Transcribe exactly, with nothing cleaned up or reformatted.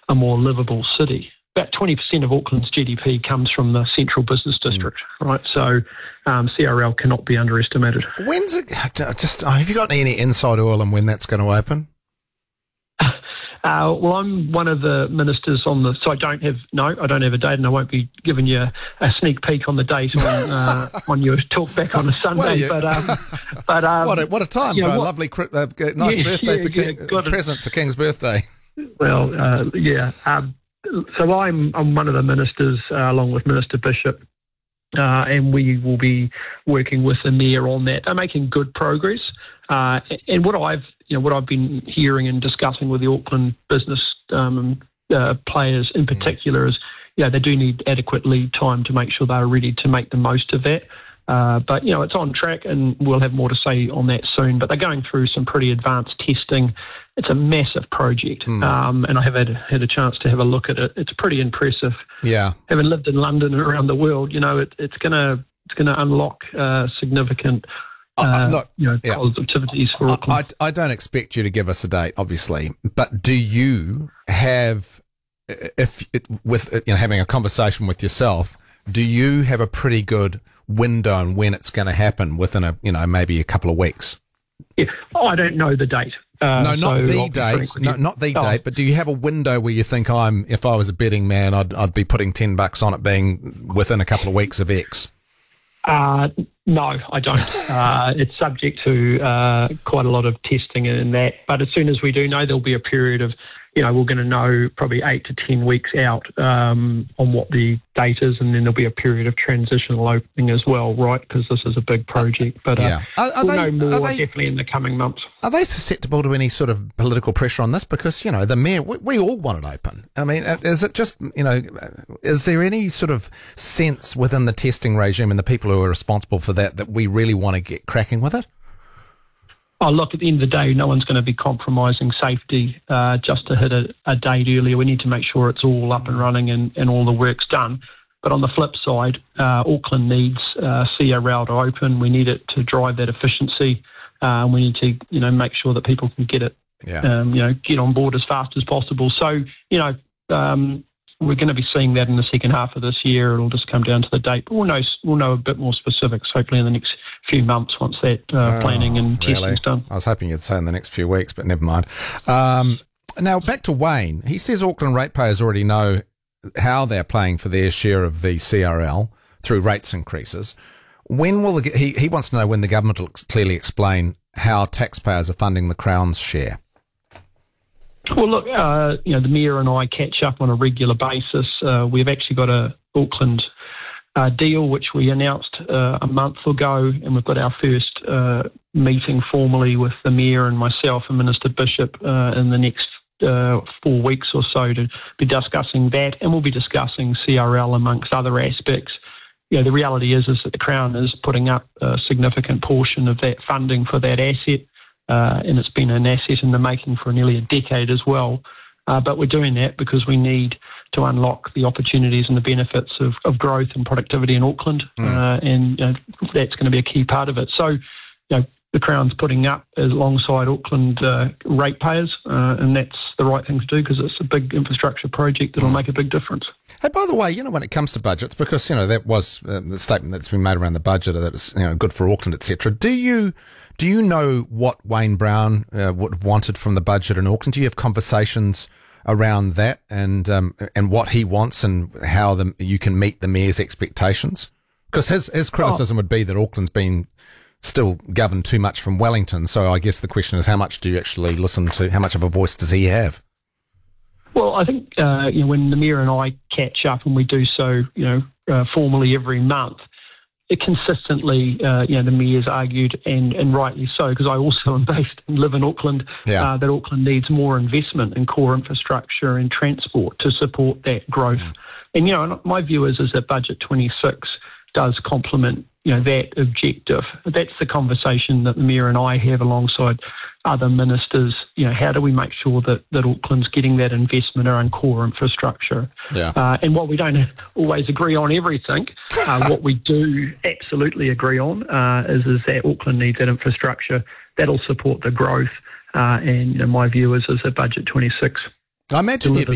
a more livable city. About twenty percent of Auckland's G D P comes from the central business district, mm. right? So um, C R L cannot be underestimated. When's it, just, have you got any inside oil on when that's going to open? Uh, well, I'm one of the ministers on the, so I don't have, no, I don't have a date, and I won't be giving you a, a sneak peek on the date on uh, on your talk back on a Sunday. Well, yeah. But um, but um, what a what a time for know, a what, lovely, uh, nice yeah, birthday yeah, for King, yeah, uh, present for King's birthday. Well, uh, yeah. Um, so I'm I'm one of the ministers uh, along with Minister Bishop. Uh, and we will be working with the mayor on that. They're making good progress. Uh, and what I've, you know, what I've been hearing and discussing with the Auckland business um, uh, players in particular is, you know, they do need adequate lead time to make sure they're ready to make the most of that. Uh, but, you know, it's on track, and we'll have more to say on that soon. But they're going through some pretty advanced testing. It's a massive project, mm. um, and I have had, had a chance to have a look at it. It's pretty impressive. Yeah, having lived in London and around the world, you know, it, it's gonna it's gonna unlock uh, significant uh, uh, look, you know, yeah. positivities for Auckland. I, I don't expect you to give us a date, obviously, but do you have, if it, with you know, having a conversation with yourself, do you have a pretty good window on when it's going to happen within a, you know, maybe a couple of weeks? Yeah, I don't know the date. Uh, no, not so the date. No, not the oh. date. But do you have a window where you think, I'm, if I was a betting man, I'd I'd be putting ten bucks on it being within a couple of weeks of X? Uh, no, I don't. uh, it's subject to uh, quite a lot of testing and that. But as soon as we do know, there'll be a period of, you know, we're going to know probably eight to ten weeks out um, on what the date is, and then there'll be a period of transitional opening as well, right? Because this is a big project. But uh, yeah. are, are we'll they, know more they, definitely in the coming months. Are they susceptible to any sort of political pressure on this? Because, you know, the mayor, we, we all want it open. I mean, is it just, you know, is there any sort of sense within the testing regime and the people who are responsible for that that we really want to get cracking with it? Oh, look, at the end of the day, no one's going to be compromising safety uh, just to hit a, a date earlier. We need to make sure it's all up and running and, and all the work's done. But on the flip side, uh, Auckland needs uh, C R L to open. We need it to drive that efficiency. Uh, we need to, you know, make sure that people can get it, yeah. um, you know, get on board as fast as possible. So, you know, um, we're going to be seeing that in the second half of this year. It'll just come down to the date. But we'll know, we'll know a bit more specifics, hopefully, in the next few months once that uh, oh, planning and testing's really? done. I was hoping you'd say in the next few weeks, but never mind. Um, now, back to Wayne. He says Auckland ratepayers already know how they're paying for their share of the C R L through rates increases. When will the, he, he wants to know when the government will clearly explain how taxpayers are funding the Crown's share. Well, look, uh, you know, the Mayor and I catch up on a regular basis. Uh, we've actually got a Auckland uh, deal, which we announced uh, a month ago, and we've got our first uh, meeting formally with the Mayor and myself and Minister Bishop uh, in the next uh, four weeks or so to be discussing that, and we'll be discussing C R L amongst other aspects. You know, the reality is, is that the Crown is putting up a significant portion of that funding for that asset. Uh, and it's been an asset in the making for nearly a decade as well. Uh, but we're doing that because we need to unlock the opportunities and the benefits of, of growth and productivity in Auckland, mm. uh, and you know, that's going to be a key part of it. So, you know, the Crown's putting up alongside Auckland uh, ratepayers, uh, and that's the right thing to do because it's a big infrastructure project that'll mm. make a big difference. Hey, by the way, you know, when it comes to budgets, because, you know, that was uh, the statement that's been made around the budget that it's, you know, good for Auckland, et cetera. Do you do you know what Wayne Brown uh, wanted from the budget in Auckland? Do you have conversations around that and um, and what he wants and how the, you can meet the Mayor's expectations? Because his, his criticism oh. would be that Auckland's been still governed too much from Wellington. So I guess the question is, how much do you actually listen to? How much of a voice does he have? Well, I think uh, you know, when the Mayor and I catch up, and we do so, you know, uh, formally every month, it consistently, uh, you know, the Mayor's argued, and, and rightly so, because I also am based and live in Auckland, yeah. uh, that Auckland needs more investment in core infrastructure and transport to support that growth. Mm. And, you know, my view is, is that Budget twenty-six does complement, you know, that objective. That's the conversation that the Mayor and I have alongside other ministers. You know, how do we make sure that, that Auckland's getting that investment around core infrastructure? Yeah. Uh, and what we don't always agree on everything, uh, what we do absolutely agree on uh, is, is that Auckland needs that infrastructure. That'll support the growth. Uh, and you know, my view is, is that Budget twenty-six I imagine you'd be